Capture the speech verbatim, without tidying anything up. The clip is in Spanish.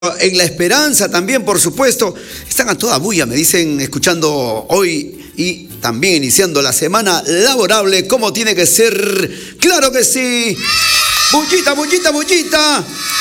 En la esperanza también, por supuesto. Están a toda bulla, me dicen, escuchando hoy y también iniciando la semana laborable como tiene que ser. ¡Claro que sí! ¡Bullita, bullita, bullita!